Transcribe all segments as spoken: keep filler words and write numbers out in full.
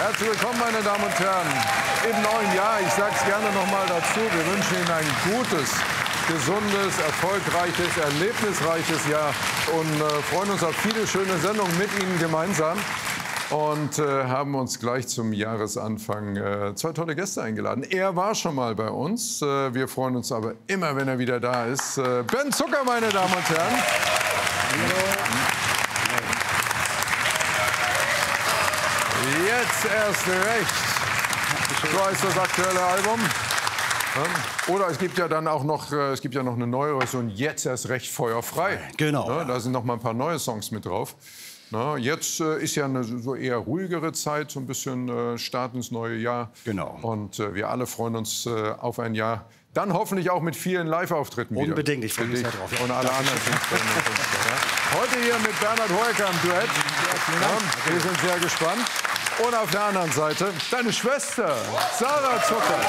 Herzlich willkommen, meine Damen und Herren, im neuen Jahr. Ich sage es gerne noch mal dazu. Wir wünschen Ihnen ein gutes, gesundes, erfolgreiches, erlebnisreiches Jahr und äh, freuen uns auf viele schöne Sendungen mit Ihnen gemeinsam. Und äh, haben uns gleich zum Jahresanfang äh, zwei tolle Gäste eingeladen. Er war schon mal bei uns. Äh, wir freuen uns aber immer, wenn er wieder da ist. Äh, Ben Zucker, meine Damen und Herren. Hallo. Jetzt erst recht. So heißt das aktuelle Album. Oder es gibt ja dann auch noch, es gibt ja noch eine neue Version, jetzt erst recht feuerfrei. Genau. Ja, da sind noch mal ein paar neue Songs mit drauf. Na, jetzt äh, ist ja eine so eher ruhigere Zeit, so ein bisschen äh, Start ins neue Jahr. Genau. Und äh, wir alle freuen uns äh, auf ein Jahr. Dann hoffentlich auch mit vielen Live-Auftritten wieder. Unbedingt, ich freue mich sehr drauf. Ja. Und alle anderen Künstlerinnen und Künstler. Ja. Heute hier mit Bernhard Hoeker im Duett. Ja, ja, wir sind sehr gespannt. Und auf der anderen Seite deine Schwester, Sarah Zucker.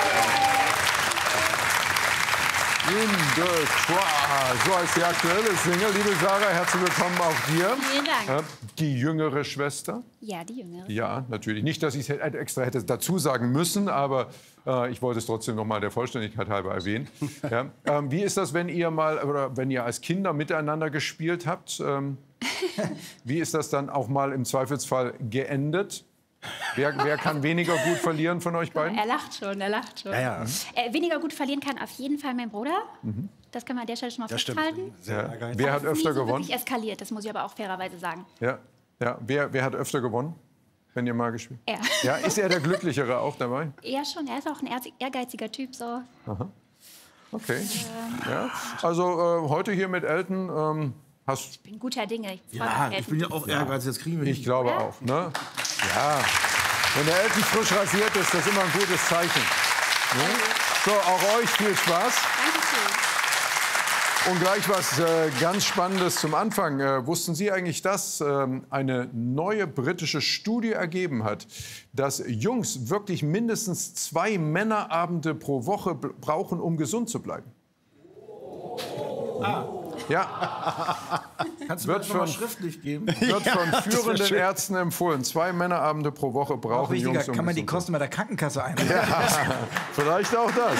In the Croix. So heißt die aktuelle Single. Liebe Sarah, herzlich willkommen auch dir. Vielen Dank. Die jüngere Schwester? Ja, die jüngere. Ja, natürlich. Nicht, dass ich es extra hätte dazu sagen müssen, aber äh, ich wollte es trotzdem noch mal der Vollständigkeit halber erwähnen. Ja. Ähm, wie ist das, wenn ihr mal oder wenn ihr als Kinder miteinander gespielt habt? Ähm, wie ist das dann auch mal im Zweifelsfall geendet? Wer, wer kann weniger gut verlieren von euch beiden? Er lacht schon, er lacht schon. Ja, ja. Äh, weniger gut verlieren kann auf jeden Fall mein Bruder. Mhm. Das kann man an der Stelle schon mal Das festhalten. stimmt. Sehr Ja. Wer hat Das ist öfter nie so gewonnen? wirklich eskaliert, das muss ich aber auch fairerweise sagen. Ja. Ja. Wer, wer hat öfter gewonnen, wenn ihr mal gespielt Er. Ja, ist er der Glücklichere auch dabei? Er schon, er ist auch ein ehrz- ehrgeiziger Typ. So. Okay. Ja. Also äh, heute hier mit Elton. Ähm, hast, Ich bin guter Dinge. Ich, freu Ja, mich, ich bin ja auch ehrgeizig, das kriegen wir ich hin. glaube Ja? auch. Ne? Ja. Wenn der Elton frisch rasiert ist, das ist immer ein gutes Zeichen. Ne? So, auch euch viel Spaß. Dankeschön. Und gleich was äh, ganz Spannendes zum Anfang. Äh, wussten Sie eigentlich, dass ähm, eine neue britische Studie ergeben hat, dass Jungs wirklich mindestens zwei Männerabende pro Woche b- brauchen, um gesund zu bleiben? Ah. Ja, Kannst du mir Wird das noch mal von- schriftlich geben? wird von führenden Ärzten empfohlen. Zwei Männerabende pro Woche Auch brauchen wichtiger, Jungs, um kann man die gesund zu Kosten bei der Krankenkasse ein? bleiben. Vielleicht auch das.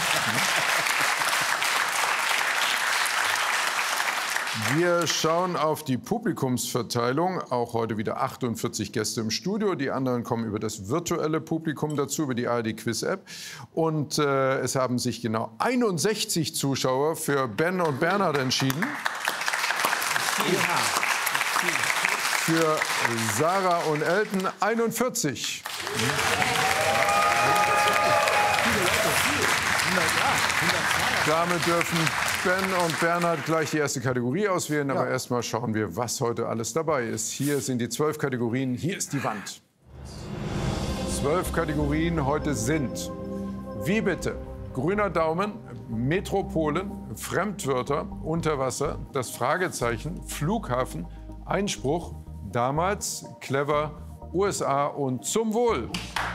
Wir schauen auf die Publikumsverteilung. Auch heute wieder achtundvierzig Gäste im Studio. Die anderen kommen über das virtuelle Publikum dazu, über die A R D Quiz App. Und äh, es haben sich genau einundsechzig Zuschauer für Ben und Bernhard entschieden. Für Sarah und Elton einundvierzig. Damit dürfen Ben und Bernhard gleich die erste Kategorie auswählen. Aber erst mal schauen wir, was heute alles dabei ist. Hier sind die zwölf Kategorien. Hier ist die Wand. Zwölf Kategorien heute sind: Wie bitte? Grüner Daumen, Metropolen, Fremdwörter, Unterwasser, das Fragezeichen, Flughafen, Einspruch, damals, clever, U S A und zum Wohl.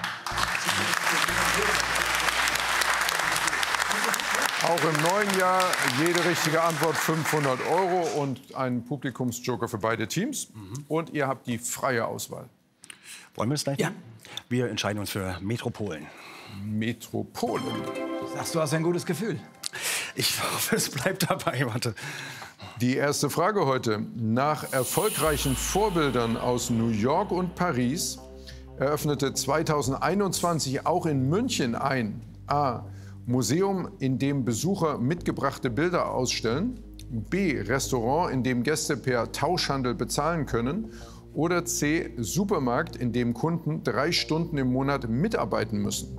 Auch im neuen Jahr jede richtige Antwort fünfhundert Euro und ein Publikumsjoker für beide Teams. Und ihr habt die freie Auswahl. Wollen wir es gleich? Ja. Wir entscheiden uns für Metropolen. Metropolen. Sagst du, hast ein gutes Gefühl? Ich hoffe, es bleibt dabei. Warte. Die erste Frage heute. Nach erfolgreichen Vorbildern aus New York und Paris eröffnete zweitausendeinundzwanzig auch in München ein A. Museum, in dem Besucher mitgebrachte Bilder ausstellen, B. Restaurant, in dem Gäste per Tauschhandel bezahlen können oder C. Supermarkt, in dem Kunden drei Stunden im Monat mitarbeiten müssen.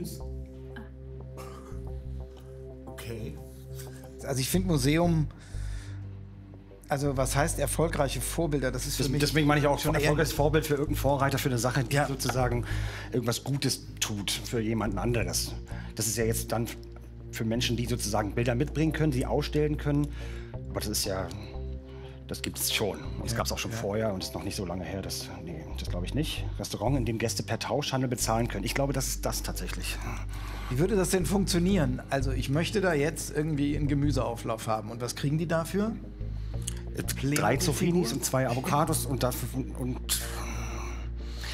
Okay. Also ich finde Museum, also was heißt erfolgreiche Vorbilder? Das ist für Das, mich deswegen meine ich auch schon eher- erfolgreiches Vorbild für irgendeinen Vorreiter, für eine Sache, die Ja. sozusagen irgendwas Gutes tut für jemanden anderes. Das ist ja jetzt dann für Menschen, die sozusagen Bilder mitbringen können, die ausstellen können. Aber das ist ja, das gibt es schon. Und das gab es auch schon vorher und ist noch nicht so lange her. Das, nee, das glaube ich nicht. Restaurant, in dem Gäste per Tauschhandel bezahlen können. Ich glaube, das ist das tatsächlich. Wie würde das denn funktionieren? Also ich möchte da jetzt irgendwie einen Gemüseauflauf haben. Und was kriegen die dafür? Drei Zuffinis und zwei Avocados und, dafür, und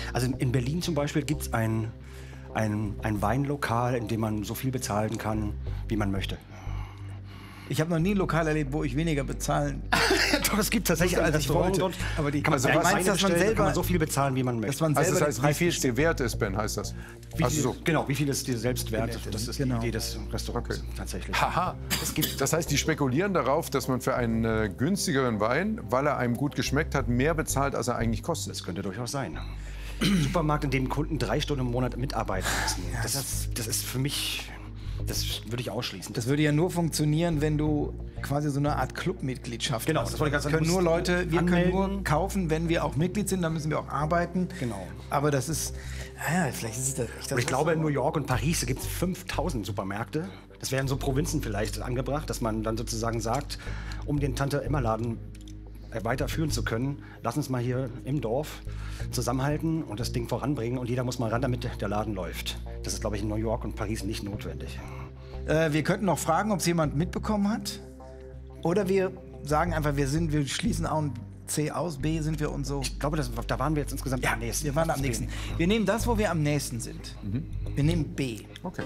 Also in Berlin zum Beispiel gibt es ein, ein, ein Weinlokal, in dem man so viel bezahlen kann, wie man möchte. Ich habe noch nie ein Lokal erlebt, wo ich weniger bezahlen. Doch, es gibt tatsächlich ein als ich Restaurant wollte. dort. Aber die, Kann man also also was, meinst, dass man selber kann man so viel bezahlen, wie man möchte. dass man Also selber das heißt, wie viel es dir wert ist, Ben, heißt das? Wie Also viel, so. Genau, wie viel ist dir selbst wert? Das ist Genau. die Idee des Restaurants Okay. tatsächlich. Haha. Es gibt Das heißt, die spekulieren darauf, dass man für einen äh, günstigeren Wein, weil er einem gut geschmeckt hat, mehr bezahlt, als er eigentlich kostet. Das könnte durchaus sein. Ein Supermarkt, in dem Kunden drei Stunden im Monat mitarbeiten müssen. Das, ist, das ist für mich, das würde ich ausschließen. Das würde ja nur funktionieren, wenn du quasi so eine Art Clubmitgliedschaft Genau, hast. das wollte ich gerade können sagen, nur du Leute, musst wir können nur anmelden. kaufen, wenn wir auch Mitglied sind, dann müssen wir auch arbeiten. Genau. Aber das ist, ja, vielleicht ist es das. Ich, Und ich glaube, in New York und Paris gibt es fünftausend Supermärkte. Das wären so Provinzen vielleicht angebracht, dass man dann sozusagen sagt, um den Tante-Emma-Laden weiterführen zu können, lass uns mal hier im Dorf zusammenhalten und das Ding voranbringen und jeder muss mal ran, damit der Laden läuft. Das ist, glaube ich, in New York und Paris nicht notwendig. Äh, wir könnten noch fragen, ob es jemand mitbekommen hat. Oder wir sagen einfach, wir sind, wir schließen A und C aus, B sind wir und so. Ich glaube, das, da waren wir jetzt insgesamt am nächsten. Wir waren am nächsten. Wir nehmen das, wo wir am nächsten sind. Wir nehmen B. Okay.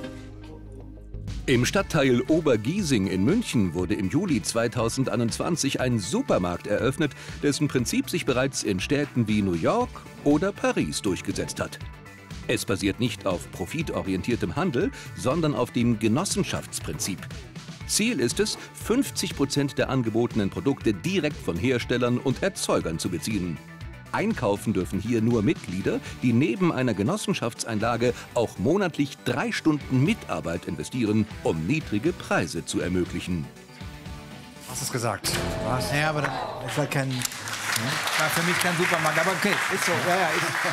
Im Stadtteil Obergiesing in München wurde im Juli zweitausendeinundzwanzig ein Supermarkt eröffnet, dessen Prinzip sich bereits in Städten wie New York oder Paris durchgesetzt hat. Es basiert nicht auf profitorientiertem Handel, sondern auf dem Genossenschaftsprinzip. Ziel ist es, fünfzig Prozent der angebotenen Produkte direkt von Herstellern und Erzeugern zu beziehen. Einkaufen dürfen hier nur Mitglieder, die neben einer Genossenschaftseinlage auch monatlich drei Stunden Mitarbeit investieren, um niedrige Preise zu ermöglichen. Hast du es gesagt? Was? Ja, aber das ist halt kein, war für mich kein Supermarkt. Aber okay, ist so. Ja, ja,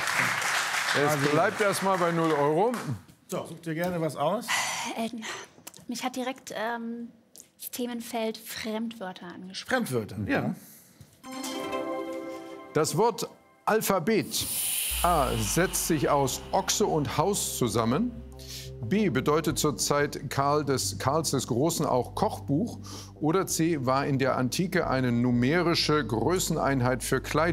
ist, Es bleibt erstmal bei null Euro. So, such dir gerne was aus. Elton, mich hat direkt ähm, das Themenfeld Fremdwörter angesprochen. Fremdwörter. Ja. Das Wort Alphabet. A setzt sich aus Ochse und Haus zusammen. B bedeutet zur Zeit Karl des, Karls des Großen auch Kochbuch. Oder C war in der Antike eine numerische Größeneinheit für Kleidung.